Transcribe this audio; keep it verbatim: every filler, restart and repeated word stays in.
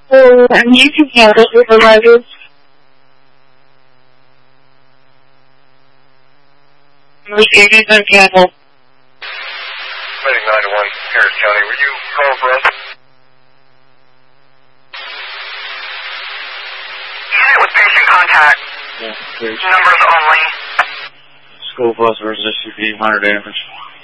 Oh, and you can handle supervisors. Mercedes and Campbell. Medic nine one, Harris County. Were you calling for us? Unit with patient contact. Yeah, please. Numbers only. School bus versus S U V, minor damage.